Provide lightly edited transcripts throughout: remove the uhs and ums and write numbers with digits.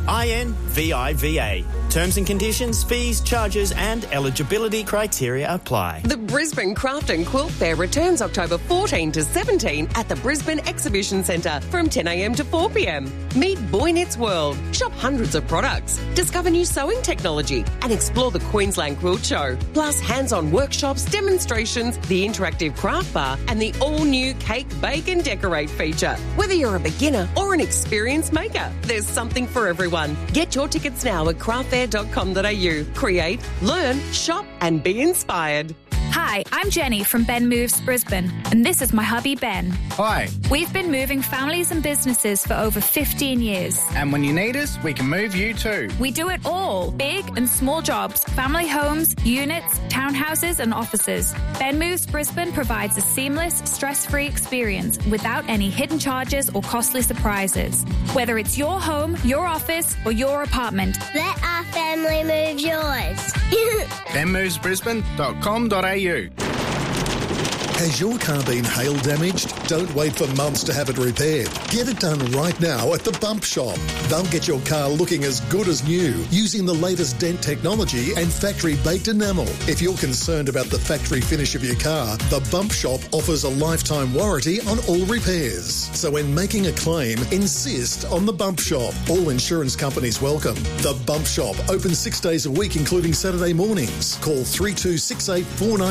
INVIVA. Terms and conditions, fees, charges and eligibility criteria apply. The Brisbane Craft and Quilt Fair returns October 14 to 17 at the Brisbane Exhibition Centre from 10 a.m. to 4 p.m. Meet Boy Knits World, shop hundreds of products, discover new sewing technology and explore the Queensland Quilt Show. Plus hands-on workshops, demonstrations, the interactive craft bar and the all-new Cake, Bake and Decorate feature. Whether you're a beginner or an experienced maker, there's something for everyone. Get your tickets now at craftfair.com.au. Create, learn, shop and be inspired. Hi, I'm Jenny from Ben Moves Brisbane, and this is my hubby Ben. Hi. We've been moving families and businesses for over 15 years. And when you need us, we can move you too. We do it all. Big and small jobs, family homes, units, townhouses and offices. Ben Moves Brisbane provides a seamless, stress-free experience without any hidden charges or costly surprises. Whether it's your home, your office or your apartment. Let our family move yours. benmovesbrisbane.com.au. Has your car been hail damaged? Don't wait for months to have it repaired. Get it done right now at the Bump Shop. They'll get your car looking as good as new using the latest dent technology and factory-baked enamel. If you're concerned about the factory finish of your car, the Bump Shop offers a lifetime warranty on all repairs. So when making a claim, insist on the Bump Shop. All insurance companies welcome. The Bump Shop, open 6 days a week, including Saturday mornings. Call 3268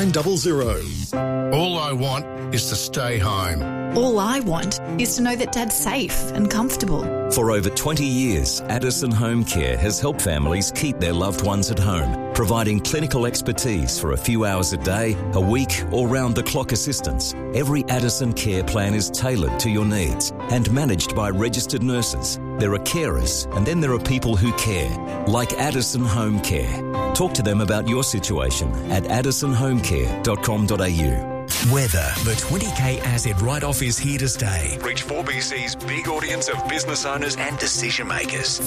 4900. All I want is to stay home. All I want is to know that Dad's safe and comfortable. For over 20 years, Addison Home Care has helped families keep their loved ones at home, providing clinical expertise for a few hours a day, a week or round-the-clock assistance. Every Addison care plan is tailored to your needs and managed by registered nurses. There are carers and then there are people who care, like Addison Home Care. Talk to them about your situation at addisonhomecare.com.au. Weather. The 20k asset write-off is here to stay. Reach 4BC's big audience of business owners and decision makers.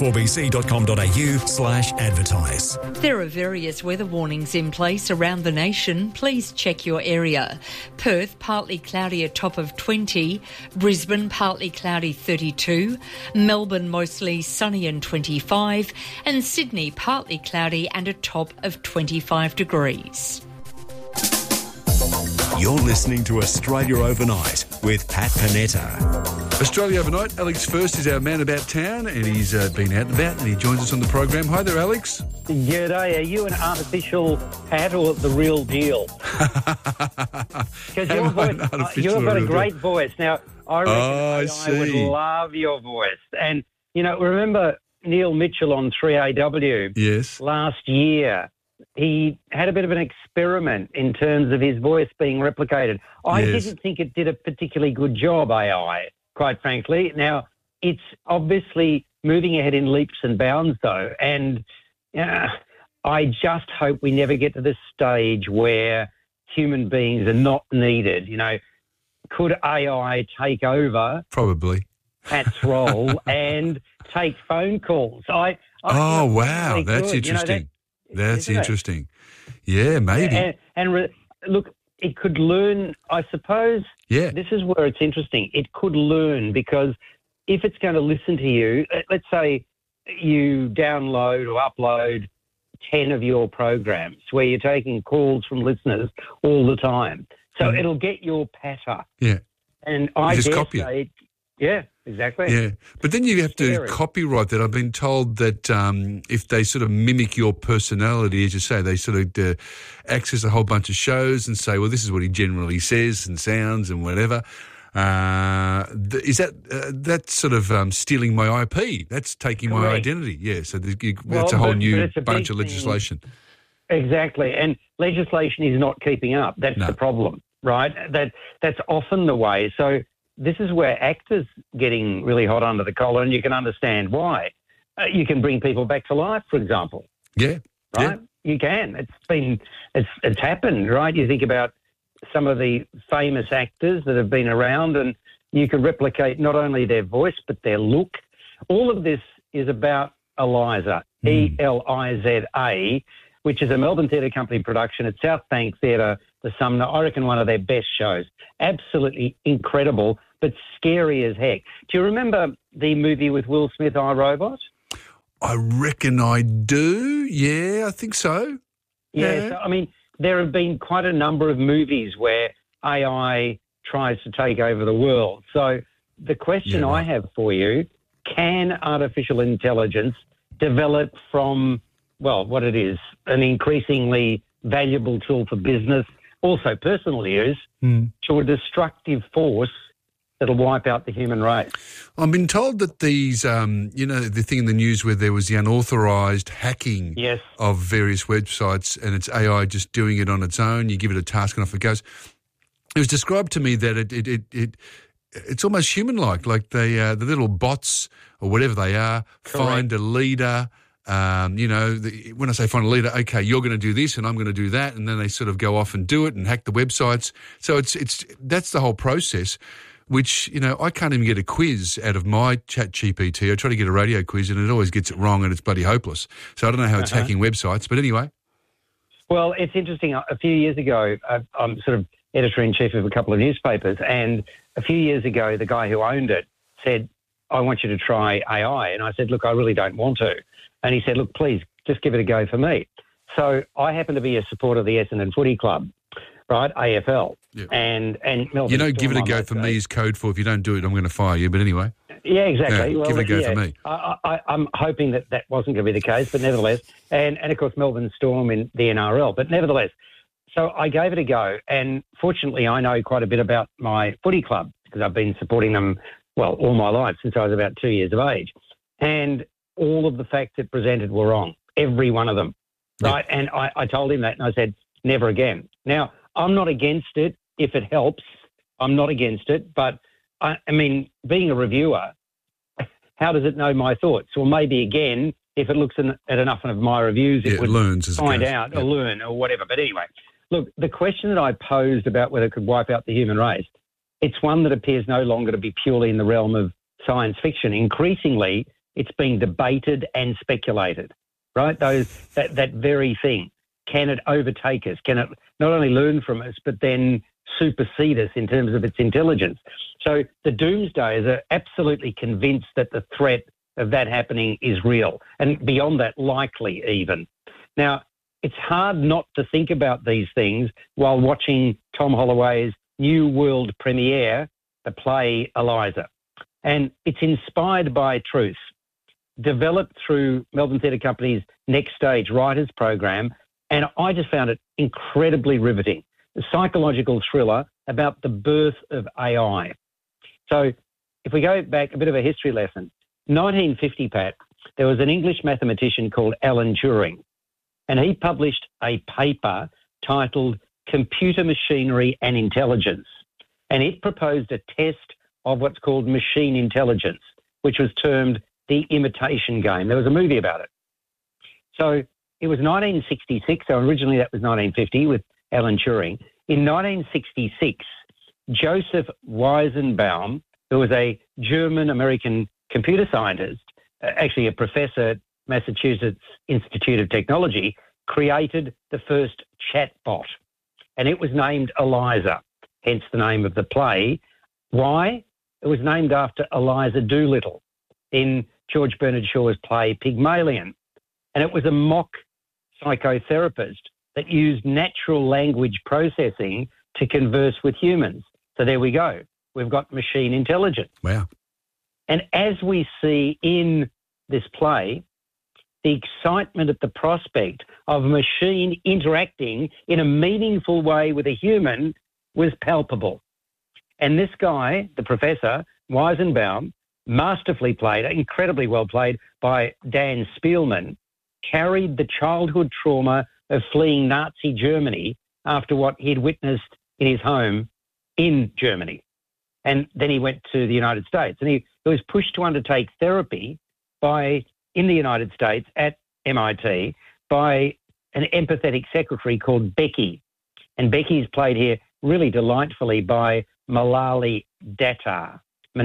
4bc.com.au/advertise. There are various weather warnings in place around the nation. Please check your area. Perth, partly cloudy, a top of 20. Brisbane, partly cloudy, 32. Melbourne, mostly sunny and 25. And Sydney, partly cloudy and a top of 25 degrees. You're listening to Australia Overnight with Pat Panetta. Australia Overnight, Alex First is our man about town and he's been out and about and he joins us on the program. Hi there, Alex. G'day. Are you an artificial Pat or the real deal? Because you've got a great voice. Now, I reckon I would love your voice. And, you know, remember Neil Mitchell on 3AW? Yes. Last year. He had a bit of an experiment in terms of his voice being replicated. I didn't think it did a particularly good job, AI, quite frankly. Now, it's obviously moving ahead in leaps and bounds, though, and I just hope we never get to this stage where human beings are not needed. You know, could AI take over? Probably. Pat's role and take phone calls? Wow, really that's interesting. That's interesting. Yeah, maybe. Look, it could learn, I suppose. Yeah. This is where it's interesting. It could learn because if it's going to listen to you, let's say you download or upload 10 of your programs where you're taking calls from listeners all the time. So it'll get your patter. Yeah. And I just dare copy say it. Yeah, exactly. Yeah, but then you have to copyright that. I've been told that if they sort of mimic your personality, as you say, they sort of access a whole bunch of shows and say, well, this is what he generally says and sounds and whatever. Is that sort of stealing my IP? That's taking my identity. Yeah, so that's a whole new bunch of legislation. Exactly, and legislation is not keeping up. That's the problem, right? That's often the way. So this is where actors getting really hot under the collar, and you can understand why. You can bring people back to life, for example. Yeah. Right? Yeah. You can. It's happened, right? You think about some of the famous actors that have been around and you can replicate not only their voice but their look. All of this is about Eliza, ELIZA, which is a Melbourne Theatre Company production at South Bank Theatre, the Sumner. I reckon one of their best shows. Absolutely incredible, but scary as heck. Do you remember the movie with Will Smith, I, Robot? I reckon I do. Yeah, I think so. Yeah. So, I mean, there have been quite a number of movies where AI tries to take over the world. So the question I have for you, can artificial intelligence develop from, well, what it is, an increasingly valuable tool for business, also personal use, to a destructive force that'll wipe out the human race? I've been told that these, the thing in the news where there was the unauthorised hacking of various websites and it's AI just doing it on its own. You give it a task and off it goes. It was described to me that it's almost human-like, like the little bots or whatever they are, find a leader. When I say find a leader, okay, you're going to do this and I'm going to do that, and then they sort of go off and do it and hack the websites. So that's the whole process, which, I can't even get a quiz out of my ChatGPT. I try to get a radio quiz and it always gets it wrong and it's bloody hopeless. So I don't know how it's hacking websites, but anyway. Well, it's interesting. A few years ago, I'm sort of editor-in-chief of a couple of newspapers, and a few years ago, the guy who owned it said, I want you to try AI. And I said, look, I really don't want to. And he said, look, please, just give it a go for me. So I happen to be a supporter of the Essendon Footy Club, right, AFL. Yeah. And Melbourne give it a go for me is code for if you don't do it, I'm going to fire you. But anyway. Yeah, exactly. Yeah, well, give it a go for me. I'm hoping that wasn't going to be the case, but nevertheless, and of course Melbourne Storm in the NRL, but nevertheless. So I gave it a go, and fortunately I know quite a bit about my footy club because I've been supporting them, well, all my life since I was about 2 years of age. And all of the facts it presented were wrong, every one of them, right? And I told him that, and I said, never again. Now, I'm not against it if it helps. I'm not against it, but, I mean, being a reviewer, how does it know my thoughts? Or maybe, again, if it looks at enough of my reviews, it would find out or learn or whatever. But anyway, look, the question that I posed about whether it could wipe out the human race, it's one that appears no longer to be purely in the realm of science fiction. Increasingly, it's being debated and speculated, right? That very thing. Can it overtake us? Can it not only learn from us, but then supersede us in terms of its intelligence? So the doomsdayers are absolutely convinced that the threat of that happening is real, and beyond that, likely even. Now, it's hard not to think about these things while watching Tom Holloway's New World premiere, the play Eliza. And it's inspired by truth, developed through Melbourne Theatre Company's Next Stage Writers Program, and I just found it incredibly riveting. A psychological thriller about the birth of AI. So if we go back, a bit of a history lesson. 1950, Pat, there was an English mathematician called Alan Turing, and he published a paper titled Computer Machinery and Intelligence, and it proposed a test of what's called machine intelligence, which was termed the imitation game. There was a movie about it. So it was 1966, so originally that was 1950 with Alan Turing. In 1966, Joseph Weizenbaum, who was a German-American computer scientist, actually a professor at Massachusetts Institute of Technology, created the first chatbot, and it was named Eliza, hence the name of the play. Why? It was named after Eliza Doolittle in George Bernard Shaw's play Pygmalion, and it was a mock psychotherapist that used natural language processing to converse with humans. So there we go. We've got machine intelligence. Wow. And as we see in this play, the excitement at the prospect of a machine interacting in a meaningful way with a human was palpable. And this guy, the professor, Weizenbaum, masterfully played, incredibly well played by Dan Spielman, carried the childhood trauma of fleeing Nazi Germany after what he'd witnessed in his home in Germany. And then he went to the United States, and he was pushed to undertake therapy in the United States at MIT by an empathetic secretary called Becky. And Becky's played here really delightfully by Manali Datar,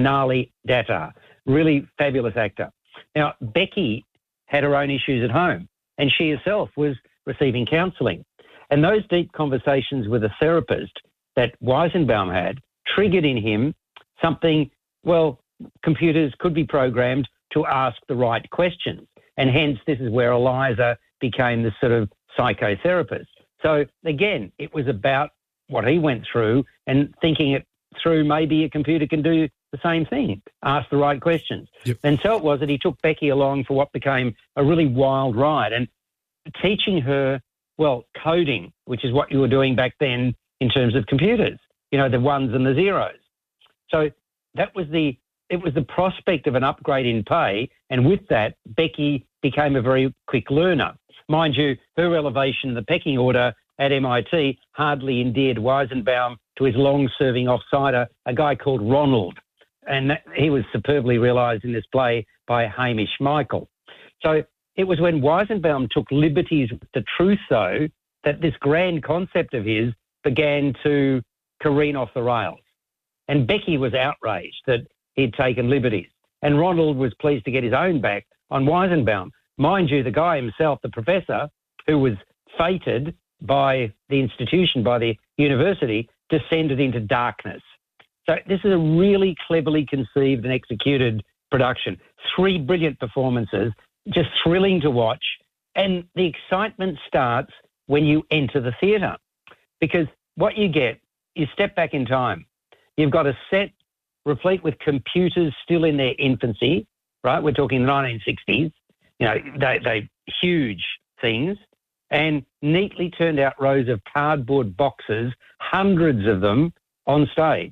really fabulous actor. Now, Becky had her own issues at home, and she herself was receiving counselling. And those deep conversations with a therapist that Weizenbaum had triggered in him something, well, computers could be programmed to ask the right questions. And hence, this is where Eliza became the sort of psychotherapist. So again, it was about what he went through and thinking it through. Maybe a computer can do the same thing, ask the right questions. Yep. And so it was that he took Becky along for what became a really wild ride and teaching her, well, coding, which is what you were doing back then in terms of computers, you know, the ones and the zeros. So it was the prospect of an upgrade in pay, and with that, Becky became a very quick learner. Mind you, her elevation in the pecking order at MIT hardly endeared Weizenbaum to his long-serving offsider, a guy called Ronald, and he was superbly realised in this play by Hamish Michael. So it was when Weizenbaum took liberties with the truth, though, that this grand concept of his began to careen off the rails. And Becky was outraged that he'd taken liberties. And Ronald was pleased to get his own back on Weizenbaum. Mind you, the guy himself, the professor, who was fated by the institution, by the university, descended into darkness. So this is a really cleverly conceived and executed production. 3 brilliant performances, just thrilling to watch. And the excitement starts when you enter the theatre, because what you get, you step back in time. You've got a set replete with computers still in their infancy, right? We're talking the 1960s. You know, they huge things, and neatly turned out rows of cardboard boxes, hundreds of them on stage.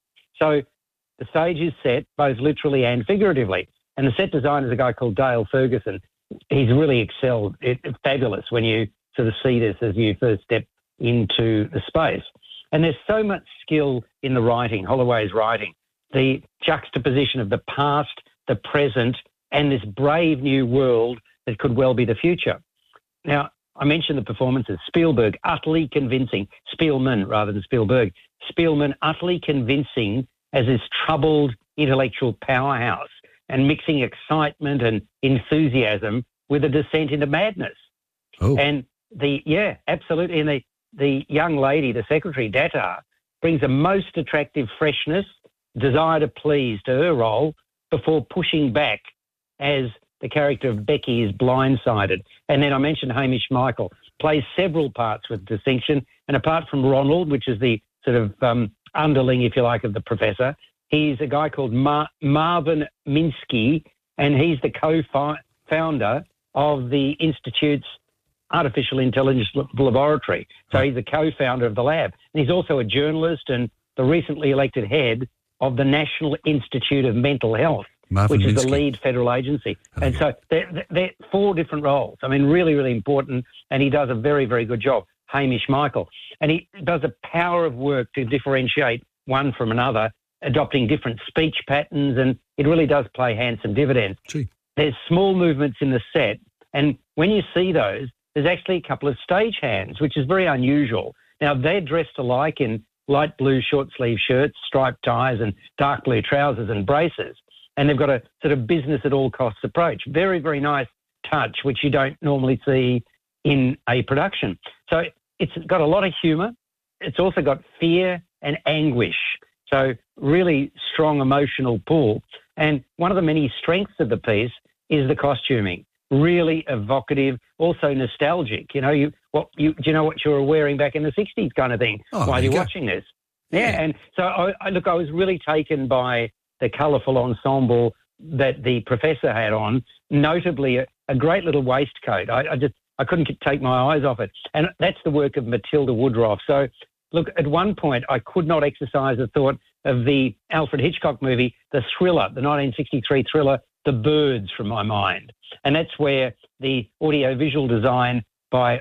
So the stage is set both literally and figuratively. And the set designer is a guy called Dale Ferguson. He's really excelled. It's fabulous when you sort of see this as you first step into the space. And there's so much skill in the writing, Holloway's writing, the juxtaposition of the past, the present, and this brave new world that could well be the future. Now, I mentioned the performances. Spielberg, utterly convincing. Spielman, rather than Spielberg. Spielman, utterly convincing as this troubled intellectual powerhouse and mixing excitement and enthusiasm with a descent into madness. Oh. And absolutely. And the young lady, the secretary, Datar, brings a most attractive freshness, desire to please to her role before pushing back as the character of Becky is blindsided. And then I mentioned Hamish Michael, plays several parts with distinction. And apart from Ronald, which is the sort of underling, if you like, of the professor, he's a guy called Marvin Minsky, and he's the co-founder of the Institute's Artificial Intelligence Laboratory. So he's the co-founder of the lab. And he's also a journalist and the recently elected head of the National Institute of Mental Health, Marvin which is Minsky. the lead federal agency. And so they're 4 different roles. I mean, really, really important. And he does a very, very good job, Hamish Michael. And he does a power of work to differentiate one from another, adopting different speech patterns. And it really does play handsome dividends. Gee. There's small movements in the set. And when you see those, there's actually a couple of stagehands, which is very unusual. Now, they're dressed alike in light blue short-sleeve shirts, striped ties, and dark blue trousers and braces. And they've got a sort of business-at-all-costs approach. Very, very nice touch, which you don't normally see in a production. So it's got a lot of humour. It's also got fear and anguish. So really strong emotional pull. And one of the many strengths of the piece is the costuming. Really evocative, also nostalgic. You know, do you know what you were wearing back in the 60s kind of thing while you're watching this? Yeah. And so I was really taken by the colourful ensemble that the professor had on, notably a great little waistcoat. I couldn't take my eyes off it. And that's the work of Matilda Woodruff. So, look, at one point I could not exercise the thought of the Alfred Hitchcock movie, the thriller, the 1963 thriller, The Birds, from my mind. And that's where the audiovisual design by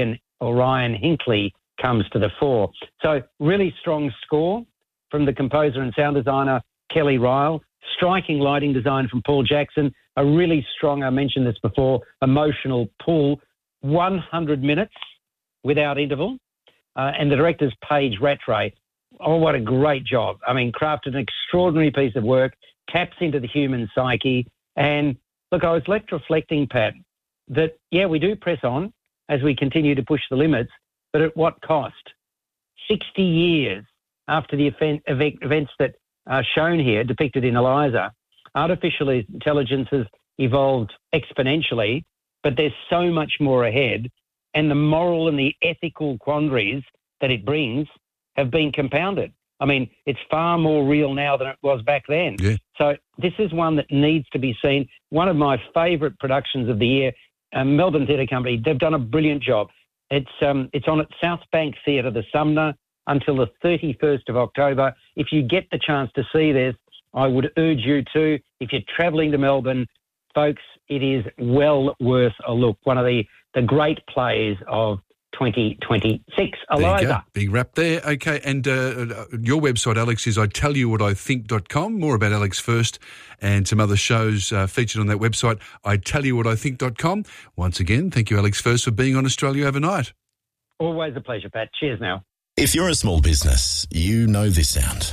Ryan Hinckley comes to the fore. So really strong score from the composer and sound designer Kelly Ryle, striking lighting design from Paul Jackson, a really strong, I mentioned this before, emotional pull, 100 minutes without interval. And the director's Paige Rattray. Oh, what a great job. I mean, crafted an extraordinary piece of work, taps into the human psyche. And look, I was left reflecting, Pat, that, yeah, we do press on as we continue to push the limits, but at what cost? 60 years after the events that are shown here, depicted in Eliza, artificial intelligence has evolved exponentially, but there's so much more ahead, and the moral and the ethical quandaries that it brings have been compounded. I mean, it's far more real now than it was back then. Yeah. So this is one that needs to be seen. One of my favourite productions of the year, Melbourne Theatre Company, they've done a brilliant job. It's on at South Bank Theatre, the Sumner, until the 31st of October. If you get the chance to see this, I would urge you to. If you're travelling to Melbourne, folks, it is well worth a look. One of the great plays of 2026. Eliza. Big wrap there. Okay, and your website, Alex, is itellyouvhatithink.com. More about Alex first and some other shows featured on that website, itellyouvhatithink.com. Once again, thank you, Alex First, for being on Australia Overnight. Always a pleasure, Pat. Cheers now. If you're a small business, you know this sound.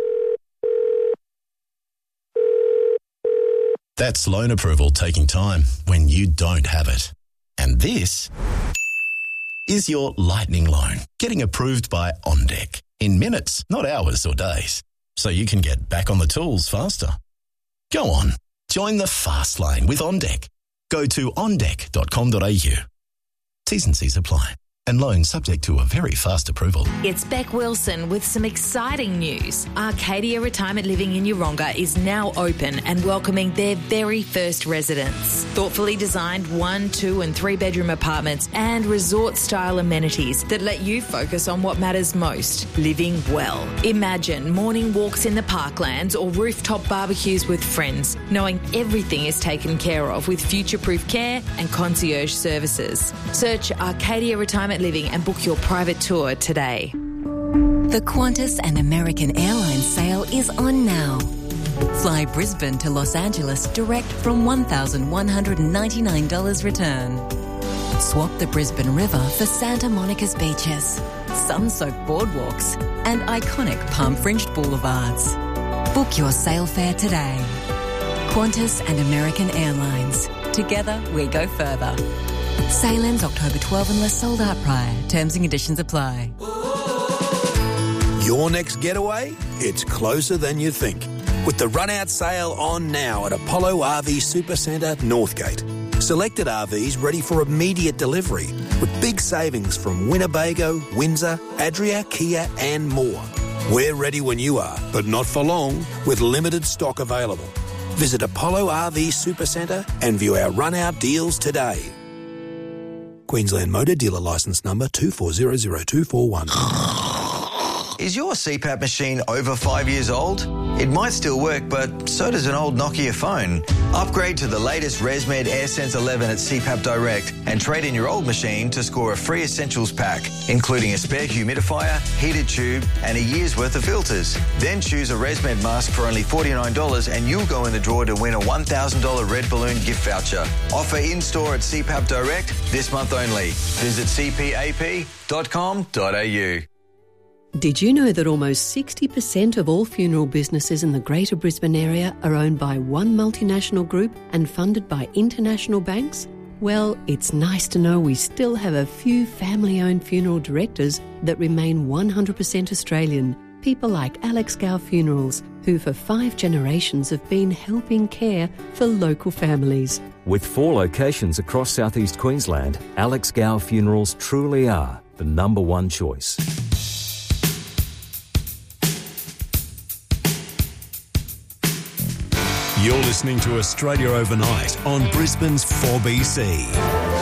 That's loan approval taking time when you don't have it. And this is your lightning loan getting approved by OnDeck in minutes, not hours or days, so you can get back on the tools faster. Go on, join the fast lane with OnDeck. Go to ondeck.com.au. T's and C's apply. And loans subject to a very fast approval. It's Beck Wilson with some exciting news. Arcadia Retirement Living in Yeronga is now open and welcoming their very first residents. Thoughtfully designed 1, 2 and 3 bedroom apartments and resort-style amenities that let you focus on what matters most, living well. Imagine morning walks in the parklands or rooftop barbecues with friends, knowing everything is taken care of with future-proof care and concierge services. Search Arcadia Retirement Living and book your private tour today. The Qantas and American Airlines sale is on now. Fly Brisbane to Los Angeles direct from $1,199 return. Swap the Brisbane River for Santa Monica's beaches, sun-soaked boardwalks and iconic palm-fringed boulevards. Book your sail fare today. Qantas and American Airlines. Together we go further. Sale ends October 12 unless sold out prior. Terms and conditions apply. Your next getaway? It's closer than you think. With the run-out sale on now at Apollo RV Supercentre, Northgate. Selected RVs ready for immediate delivery with big savings from Winnebago, Windsor, Adria, Kia and more. We're ready when you are, but not for long, with limited stock available. Visit Apollo RV Supercentre and view our run-out deals today. Queensland Motor Dealer Licence Number 2400241. Is your CPAP machine over 5 years old? It might still work, but so does an old Nokia phone. Upgrade to the latest ResMed AirSense 11 at CPAP Direct and trade in your old machine to score a free essentials pack, including a spare humidifier, heated tube and a year's worth of filters. Then choose a ResMed mask for only $49 and you'll go in the draw to win a $1,000 Red Balloon gift voucher. Offer in-store at CPAP Direct this month only. Visit cpap.com.au. Did you know that almost 60% of all funeral businesses in the Greater Brisbane area are owned by one multinational group and funded by international banks? Well, it's nice to know we still have a few family-owned funeral directors that remain 100% Australian. People like Alex Gow Funerals, who for 5 generations have been helping care for local families. With 4 locations across southeast Queensland, Alex Gow Funerals truly are the number one choice. You're listening to Australia Overnight on Brisbane's 4BC.